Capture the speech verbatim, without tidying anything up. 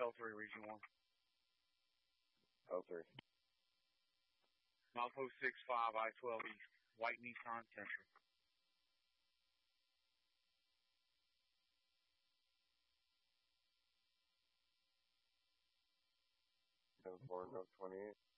L three, Region one. L three. Milepost six five, I twelve East. White Nissan Sentra. ten four, no twenty-eight.